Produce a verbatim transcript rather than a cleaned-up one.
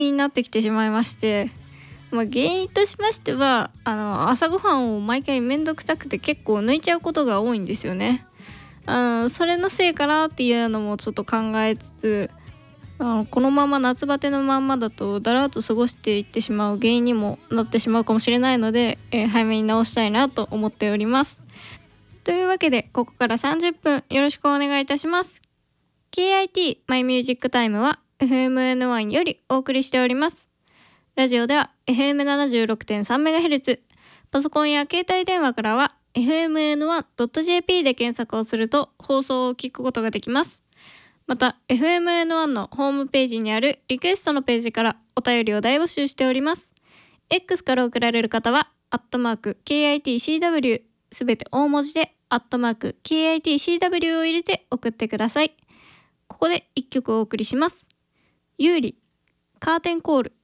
になってきてしまいまして、まあ、原因としましてはあの朝ごはんを毎回めんどくさくて結構抜いちゃうことが多いんですよね。あのそれのせいかなっていうのもちょっと考えつつ、あのこのまま夏バテのまんまだとだらっと過ごしていってしまう原因にもなってしまうかもしれないので、えー早めに直したいなと思っております。というわけでここからさんじゅっぷんよろしくお願いいたします。 ケーアイティー マイミュージックタイムは エフエムエヌワン よりお送りしております。ラジオでは エフエムななじゅうろくてんさんメガヘルツ、パソコンや携帯電話からは エフエムエヌワンドットジェーピー で検索をすると放送を聞くことができます。また エフエムエヌワン のホームページにあるリクエストのページからお便りを大募集しております。 X から送られる方はアットマーク ケーアイティーシーダブリュー すべて大文字でアットマーク ケーアイティーシーダブリュー を入れて送ってください。ここでいっきょくお送りします。ユーリカーテンコール。